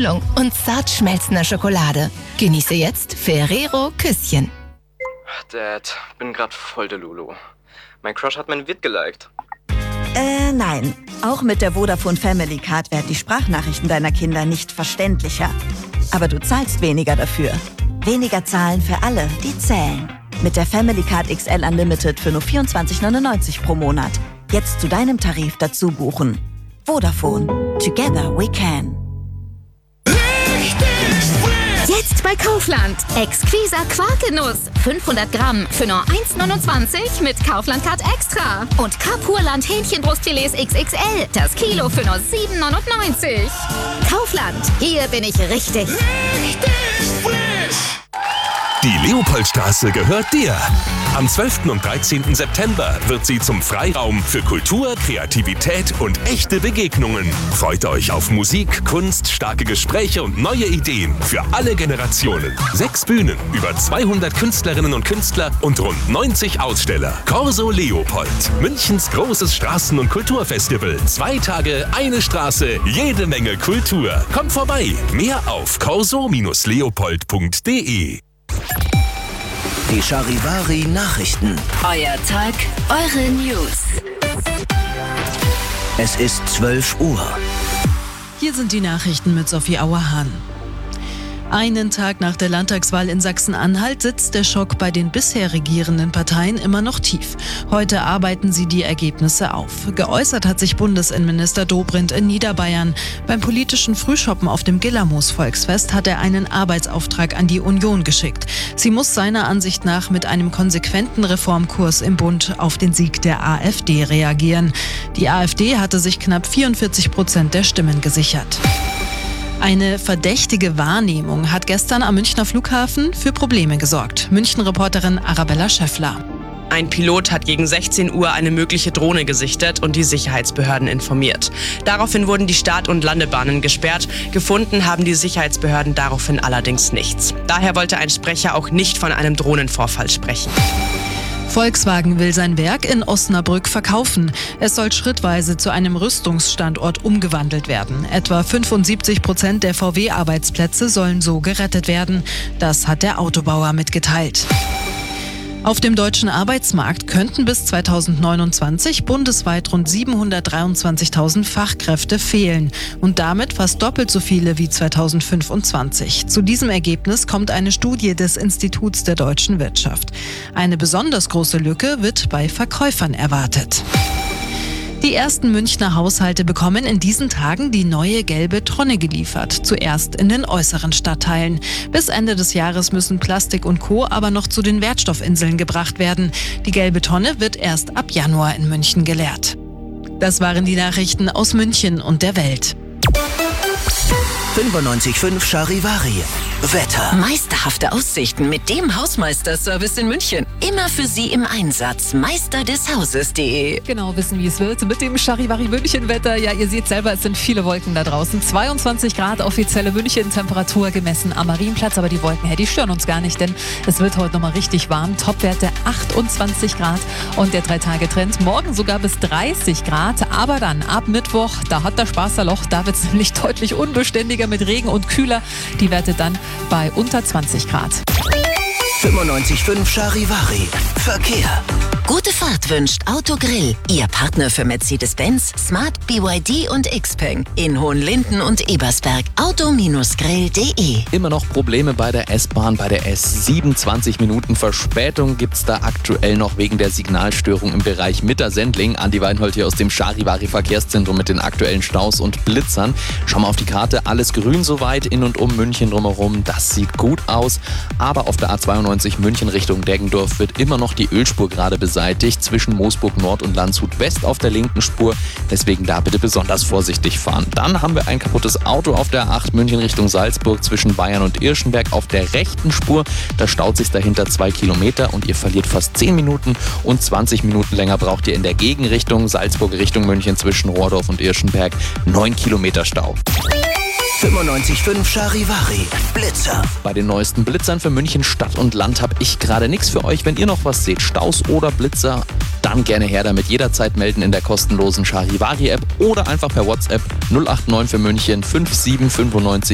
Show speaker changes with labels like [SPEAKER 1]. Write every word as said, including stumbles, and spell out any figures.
[SPEAKER 1] und zart schmelzender Schokolade. Genieße jetzt Ferrero Küsschen.
[SPEAKER 2] Dad, bin grad voll der Lulu. Mein Crush hat mein Vid geliked.
[SPEAKER 3] Äh, nein. Auch mit der Vodafone Family Card werden die Sprachnachrichten deiner Kinder nicht verständlicher. Aber du zahlst weniger dafür. Weniger zahlen für alle, die zählen. Mit der Family Card X L Unlimited für nur vierundzwanzig neunundneunzig pro Monat. Jetzt zu deinem Tarif dazu buchen. Vodafone. Together we can.
[SPEAKER 4] Jetzt bei Kaufland. Exquiser Quarkenuss. fünfhundert Gramm für nur eins neunundzwanzig mit Kaufland Card Extra. Und Kapurland Hähnchenbrustfilets X X L. Das Kilo für nur sieben neunundneunzig. Kaufland. Hier bin ich richtig.
[SPEAKER 5] Richtig frisch.
[SPEAKER 6] Die Leopoldstraße gehört dir. Am zwölften und dreizehnten September wird sie zum Freiraum für Kultur, Kreativität und echte Begegnungen. Freut euch auf Musik, Kunst, starke Gespräche und neue Ideen für alle Generationen. Sechs Bühnen, über zweihundert Künstlerinnen und Künstler und rund neunzig Aussteller. Corso Leopold, Münchens großes Straßen- und Kulturfestival. Zwei Tage, eine Straße, jede Menge Kultur. Kommt vorbei. Mehr auf corso Leopold punkt de.
[SPEAKER 7] Die Charivari Nachrichten.
[SPEAKER 4] Euer Tag, eure News.
[SPEAKER 7] Es ist zwölf Uhr.
[SPEAKER 8] Hier sind die Nachrichten mit Sophie Auerhahn. Einen Tag nach der Landtagswahl in Sachsen-Anhalt sitzt der Schock bei den bisher regierenden Parteien immer noch tief. Heute arbeiten sie die Ergebnisse auf. Geäußert hat sich Bundesinnenminister Dobrindt in Niederbayern. Beim politischen Frühschoppen auf dem Gillermoos-Volksfest hat er einen Arbeitsauftrag an die Union geschickt. Sie muss seiner Ansicht nach mit einem konsequenten Reformkurs im Bund auf den Sieg der AfD reagieren. Die AfD hatte sich knapp vierundvierzig Prozent der Stimmen gesichert. Eine verdächtige Wahrnehmung hat gestern am Münchner Flughafen für Probleme gesorgt. München-Reporterin Arabella Schäffler.
[SPEAKER 9] Ein Pilot hat gegen sechzehn Uhr eine mögliche Drohne gesichtet und die Sicherheitsbehörden informiert. Daraufhin wurden die Start- und Landebahnen gesperrt. Gefunden haben die Sicherheitsbehörden daraufhin allerdings nichts. Daher wollte ein Sprecher auch nicht von einem Drohnenvorfall sprechen.
[SPEAKER 8] Volkswagen will sein Werk in Osnabrück verkaufen. Es soll schrittweise zu einem Rüstungsstandort umgewandelt werden. Etwa fünfundsiebzig Prozent der V W-Arbeitsplätze sollen so gerettet werden. Das hat der Autobauer mitgeteilt. Auf dem deutschen Arbeitsmarkt könnten bis zweitausendneunundzwanzig bundesweit rund siebenhundertdreiundzwanzigtausend Fachkräfte fehlen und damit fast doppelt so viele wie zweitausendfünfundzwanzig. Zu diesem Ergebnis kommt eine Studie des Instituts der deutschen Wirtschaft. Eine besonders große Lücke wird bei Verkäufern erwartet. Die ersten Münchner Haushalte bekommen in diesen Tagen die neue gelbe Tonne geliefert, zuerst in den äußeren Stadtteilen. Bis Ende des Jahres müssen Plastik und Co. aber noch zu den Wertstoffinseln gebracht werden. Die gelbe Tonne wird erst ab Januar in München geleert. Das waren die Nachrichten aus München und der Welt.
[SPEAKER 7] fünfundneunzig Komma fünf Charivari. Wetter.
[SPEAKER 4] Meisterhafte Aussichten mit dem Hausmeister-Service in München. Immer für Sie im Einsatz. Meister des Hauses punkt de.
[SPEAKER 10] Genau wissen, wie es wird mit dem Charivari München-Wetter. Ja, ihr seht selber, es sind viele Wolken da draußen. zweiundzwanzig Grad offizielle München-Temperatur gemessen am Marienplatz. Aber die Wolken, hey, die stören uns gar nicht, denn es wird heute nochmal richtig warm. Topwerte achtundzwanzig Grad und der drei-Tage-Trend morgen sogar bis dreißig Grad. Aber dann ab Mittwoch, da hat der Spaß ein Loch. Da wird es nämlich deutlich unbeständiger mit Regen und kühler. Die Werte dann bei unter zwanzig Grad.
[SPEAKER 7] fünfundneunzig Komma fünf Charivari. Verkehr.
[SPEAKER 4] Gute Fahrt wünscht Autogrill. Ihr Partner für Mercedes-Benz, Smart, B Y D und Xpeng. In Hohenlinden und Ebersberg. auto grill punkt de.
[SPEAKER 11] Immer noch Probleme bei der S-Bahn, bei der S sieben. zwanzig Minuten Verspätung gibt es da aktuell noch wegen der Signalstörung im Bereich Mitter-Sendling. Andi Weinhold hier aus dem Charivari Verkehrszentrum mit den aktuellen Staus und Blitzern. Schau mal auf die Karte, alles grün soweit in und um München drumherum. Das sieht gut aus. Aber auf der A zweiundneunzig München Richtung Deggendorf wird immer noch die Ölspur gerade beseitigt zwischen Moosburg Nord und Landshut West auf der linken Spur. Deswegen da bitte besonders vorsichtig fahren. Dann haben wir ein kaputtes Auto auf der A acht München Richtung Salzburg zwischen Bayern und Irschenberg auf der rechten Spur. Da staut sich dahinter zwei Kilometer und ihr verliert fast zehn Minuten und zwanzig Minuten länger braucht ihr in der Gegenrichtung Salzburg Richtung München zwischen Rohrdorf und Irschenberg. neun Kilometer Stau.
[SPEAKER 7] fünfundneunzig Komma fünf Charivari. Blitzer.
[SPEAKER 11] Bei den neuesten Blitzern für München Stadt und Land habe ich gerade nichts für euch. Wenn ihr noch was seht, Staus oder Blitzer, dann gerne her damit. Jederzeit melden in der kostenlosen Charivari-App oder einfach per WhatsApp null acht neun für München fünf sieben neun fünf